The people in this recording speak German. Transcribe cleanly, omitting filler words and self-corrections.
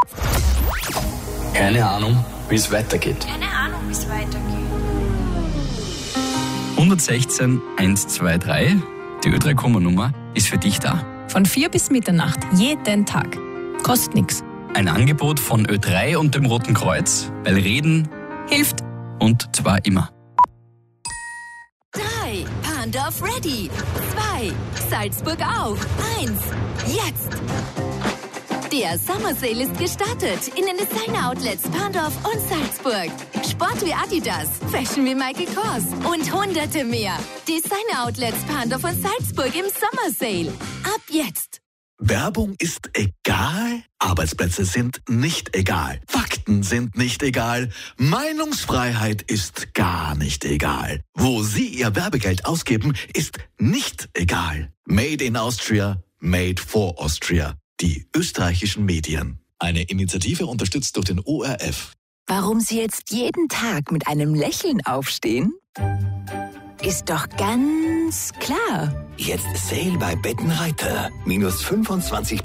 Keine Ahnung, wie es weitergeht. 116 123, die Ö3-Komma-Nummer, ist für dich da. Von 4 bis Mitternacht, jeden Tag. Kostet nichts. Ein Angebot von Ö3 und dem Roten Kreuz, weil Reden Hilft. und zwar immer. 3. Pandorf ready. 2. Salzburg auch. 1. Jetzt. Der Summer Sale ist gestartet in den Designer-Outlets Pandorf und Salzburg. Sport wie Adidas, Fashion wie Michael Kors und hunderte mehr. Designer-Outlets Pandorf und Salzburg im Summer Sale. Ab jetzt. Werbung ist egal, Arbeitsplätze sind nicht egal, Fakten sind nicht egal, Meinungsfreiheit ist gar nicht egal. Wo Sie Ihr Werbegeld ausgeben, ist nicht egal. Made in Austria, made for Austria. Die österreichischen Medien. Eine Initiative unterstützt durch den ORF. Warum Sie jetzt jeden Tag mit einem Lächeln aufstehen? Ist doch ganz klar. Jetzt Sale bei Bettenreiter. -25%